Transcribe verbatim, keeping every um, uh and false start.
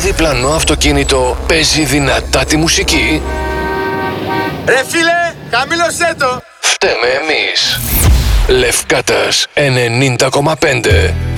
διπλανό αυτοκίνητο παίζει δυνατά τη μουσική? Ρε φίλε, χαμήλωσέ το! Φταίμε εμείς. Λευκάτας ενενήντα κόμμα πέντε.